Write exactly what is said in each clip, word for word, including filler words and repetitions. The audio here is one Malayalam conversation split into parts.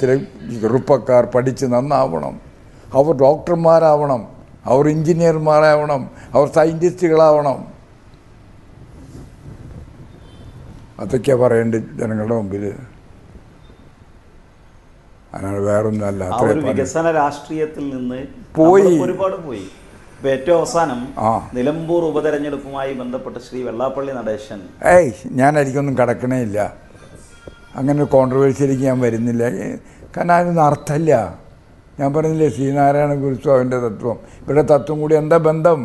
സമുദായത്തിലെ ചെറുപ്പക്കാർ പഠിച്ച് നന്നാവണം. അവർ ഡോക്ടർമാരാവണം, അവർ എഞ്ചിനീയർമാരാവണം, അവർ സയൻറ്റിസ്റ്റുകളാവണം. അതൊക്കെയാണ് പറയേണ്ടത് ജനങ്ങളുടെ മുമ്പിൽ. അതിനാണ് വേറൊന്നുമല്ല. വികസന രാഷ്ട്രീയത്തിൽ നിന്ന് പോയി ഒരുപാട് പോയി. ഏറ്റവും അവസാനം നിലമ്പൂർ ഉപതെരഞ്ഞെടുപ്പുമായി ബന്ധപ്പെട്ട് ശ്രീ വെള്ളാപ്പള്ളി നടേശൻ ഏയ് ഞാനതിലേക്കൊന്നും കടക്കണേ ഇല്ല. അങ്ങനെ ഒരു കോൺട്രവേഴ്സിയിലേക്ക് ഞാൻ വരുന്നില്ല. കാരണം അതിനൊന്നും അർത്ഥമില്ല. ഞാൻ പറഞ്ഞില്ലേ ശ്രീനാരായണ ഗുരുസ്വാമിൻ്റെ തത്വം, ഇവിടെ തത്വം കൂടി എന്താ ബന്ധം?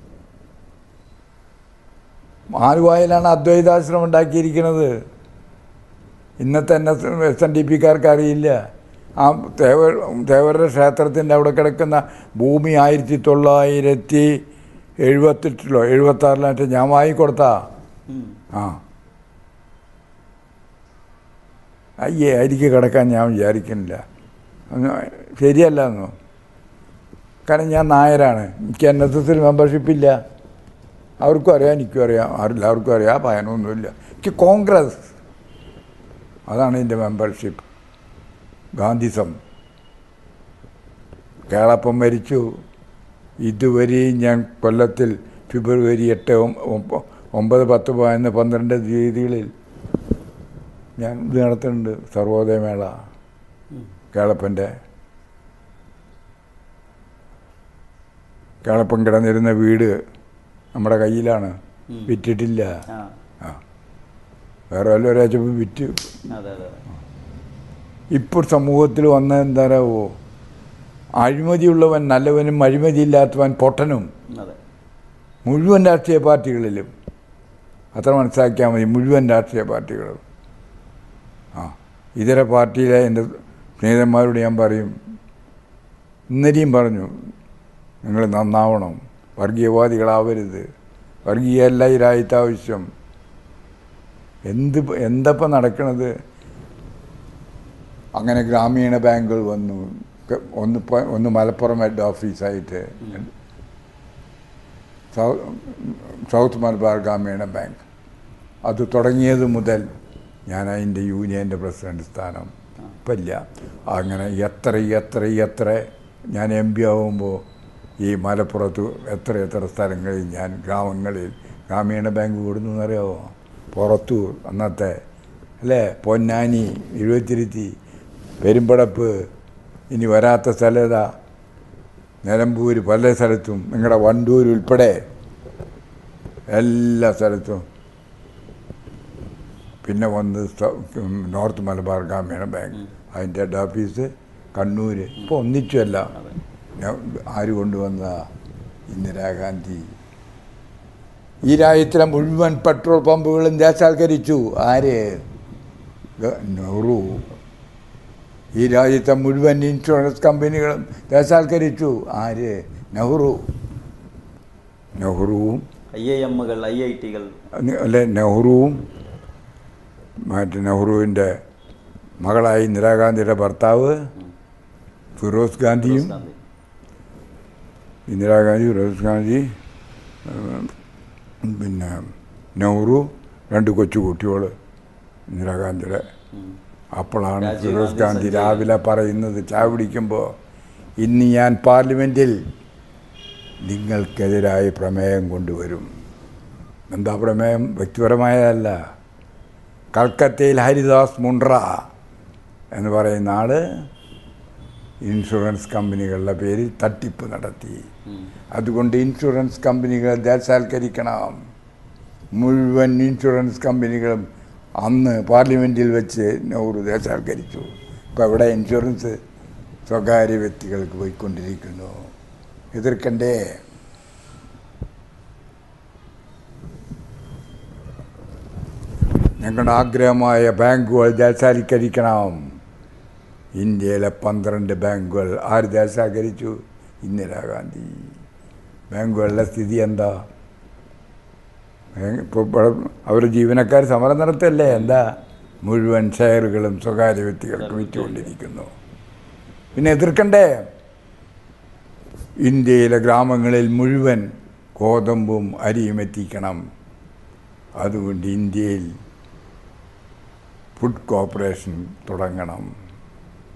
ആലുവായിലാണ് അദ്വൈതാശ്രമം ഉണ്ടാക്കിയിരിക്കുന്നത്. ഇന്നത്തെ N S S N D പിക്കാർക്ക് അറിയില്ല. ആ തേവർ തേവരുടെ ക്ഷേത്രത്തിൻ്റെ അവിടെ കിടക്കുന്ന ഭൂമി ആയിരത്തി തൊള്ളായിരത്തി എഴുപത്തെട്ടിലോ എഴുപത്താറിലായിട്ട് ഞാൻ വാങ്ങിക്കൊടുത്താ. ആ അയ്യേ അരിക്ക് കിടക്കാൻ ഞാൻ വിചാരിക്കുന്നില്ല. ശരിയല്ല എന്നോ. കാരണം ഞാൻ നായരാണ്, എനിക്ക് എൻ എസ് എസിൽ മെമ്പർഷിപ്പില്ല. അവർക്കും അറിയാം, എനിക്കും അറിയാം, എല്ലാവർക്കും അറിയാം. ആ ഭയനമൊന്നുമില്ല. എനിക്ക് കോൺഗ്രസ്, അതാണ് എൻ്റെ മെമ്പർഷിപ്പ്. ഗാന്ധിസം. കേളപ്പം മരിച്ചു. ഇതുവരെയും ഞാൻ കൊല്ലത്തിൽ ഫെബ്രുവരി എട്ട് ഒമ്പത് പത്ത് പതിനൊന്ന് പന്ത്രണ്ട് തീയതികളിൽ ഞാൻ ഇത് നടത്തുന്നുണ്ട്. സർവോദയമേള കേളപ്പൻ്റെ. കേളപ്പൻ കിടന്നിരുന്ന വീട് നമ്മുടെ കയ്യിലാണ്, വിറ്റിട്ടില്ല. ആ വേറെ വല്ല ഒരാഴ്ചപ്പോൾ വിറ്റ്. ഇപ്പോൾ സമൂഹത്തിൽ വന്ന എന്താണാവോ, അഴിമതിയുള്ളവൻ നല്ലവനും അഴിമതിയില്ലാത്തവൻ പൊട്ടനും. മുഴുവൻ രാഷ്ട്രീയ പാർട്ടികളിലും അത്ര മനസ്സിലാക്കിയാൽ മതി. മുഴുവൻ രാഷ്ട്രീയ പാർട്ടികളും. ആ ഇതര പാർട്ടിയിലെ എൻ്റെ സ്നേഹിതന്മാരോട് ഞാൻ പറയും, ഇന്നലെയും പറഞ്ഞു, നിങ്ങൾ നന്നാവണം, വർഗീയവാദികളാവരുത്. വർഗീയമല്ല ഈ രാജ്യത്ത് ആവശ്യം. എന്ത് എന്തപ്പം നടക്കണത്? അങ്ങനെ ഗ്രാമീണ ബാങ്കുകൾ വന്നു. ഒന്ന് ഒന്ന് മലപ്പുറം ഹെഡ് ഓഫീസായിട്ട് സൗത്ത് മലബാർ ഗ്രാമീണ ബാങ്ക്. അത് തുടങ്ങിയത് മുതൽ ഞാൻ അതിൻ്റെ യൂണിയൻ്റെ പ്രസിഡന്റ് സ്ഥാനം ഇപ്പം ഇല്ല. അങ്ങനെ എത്ര എത്ര എത്ര ഞാൻ എം പി ആവുമ്പോൾ ഈ മലപ്പുറത്ത് എത്ര എത്ര സ്ഥലങ്ങളിൽ ഞാൻ ഗ്രാമങ്ങളിൽ ഗ്രാമീണ ബാങ്ക് കൊടുന്നു എന്നറിയാമോ? പുറത്തൂർ അന്നത്തെ അല്ലേ, പൊന്നാനി, എഴുപത്തിരുത്തി, പെരുമ്പടപ്പ്, ഇനി വരാത്ത സ്ഥലത നിലമ്പൂർ, പല സ്ഥലത്തും, നിങ്ങളുടെ വണ്ടൂർ ഉൾപ്പെടെ എല്ലാ സ്ഥലത്തും. പിന്നെ വന്ന് നോർത്ത് മലബാർ ഗ്രാമീണ ബാങ്ക്, അതിൻ്റെ ഹെഡ് ഓഫീസ് കണ്ണൂർ. ഇപ്പോൾ ഒന്നിച്ചുമല്ല. ആര് കൊണ്ടുവന്ന? ഇന്ദിരാഗാന്ധി. ഈ രാജ്യത്തിലെ മുഴുവൻ പെട്രോൾ പമ്പുകളും ദേശസാൽക്കരിച്ചു. ആര്? നെഹ്റു. ഈ രാജ്യത്തെ മുഴുവൻ ഇൻഷുറൻസ് കമ്പനികളും ദേശസാൽക്കരിച്ചു. ആര്? Nehru. നെഹ്റുവും I I എമ്മുകൾ, I I ടികൾ അല്ലെ, നെഹ്റുവും മറ്റേ നെഹ്റുവിൻ്റെ മകളായ ഇന്ദിരാഗാന്ധിയുടെ ഭർത്താവ് ഫിറോസ് ഗാന്ധിയും, ഇന്ദിരാഗാന്ധി, ഫിറോസ് ഗാന്ധി, പിന്നെ നെഹ്റു, രണ്ട് കൊച്ചു കുട്ടികൾ ഇന്ദിരാഗാന്ധിയുടെ. അപ്പോഴാണ് ഫിറോസ് ഗാന്ധി രാവിലെ പറയുന്നത്, ചായ കുടിക്കുമ്പോൾ, ഇന്ന് ഞാൻ പാർലമെൻറ്റിൽ നിങ്ങൾക്കെതിരായി പ്രമേയം കൊണ്ടുവരും. എന്താ പ്രമേയം? വ്യക്തിപരമായതല്ല. കൽക്കത്തയിൽ ഹരിദാസ് മുണ്ട്ര എന്ന് പറയുന്ന ആൾ ഇൻഷുറൻസ് കമ്പനികളുടെ പേരിൽ തട്ടിപ്പ് നടത്തി. അതുകൊണ്ട് ഇൻഷുറൻസ് കമ്പനികളെ ദേശസാൽക്കരിക്കണം. മുഴുവൻ ഇൻഷുറൻസ് കമ്പനികളും അന്ന് പാർലമെൻറ്റിൽ വെച്ച് നെഹ്റു ദേശസാൽക്കരിച്ചു. ഇപ്പോൾ ഇവിടെ ഇൻഷുറൻസ് സ്വകാര്യ വ്യക്തികൾക്ക് പോയിക്കൊണ്ടിരിക്കുന്നു. എതിർക്കണ്ടേ? ഞങ്ങളുടെ ആഗ്രഹമായ ബാങ്കുകൾ ദേശസാൽക്കരിക്കണം. ഇന്ത്യയിലെ പന്ത്രണ്ട് ബാങ്കുകൾ ആര് ദേശസാൽക്കരിച്ചു? ഇന്ദിരാഗാന്ധി. ബാങ്കുകളുടെ സ്ഥിതി എന്താ? ഇപ്പോൾ അവർ ജീവനക്കാർ സമരം നടത്തല്ലേ? എന്താ? മുഴുവൻ ഷെയറുകളും സ്വകാര്യ വ്യക്തികൾക്ക് വിറ്റുകൊണ്ടിരിക്കുന്നു. പിന്നെ എതിർക്കണ്ടേ? ഇന്ത്യയിലെ ഗ്രാമങ്ങളിൽ മുഴുവൻ ഗോതമ്പും അരിയും എത്തിക്കണം. അതുകൊണ്ട് ഇന്ത്യയിൽ ഫുഡ് കോർപ്പറേഷൻ തുടങ്ങണം.